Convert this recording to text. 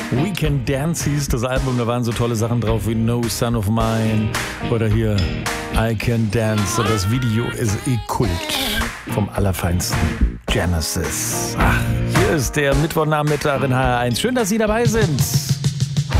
We Can Dance hieß das Album, da waren so tolle Sachen drauf wie No Son of Mine oder hier I Can Dance. Und das Video ist Kult vom Allerfeinsten. Genesis. Ach, hier ist der Mittwochnachmittag in HR1. Schön, dass Sie dabei sind.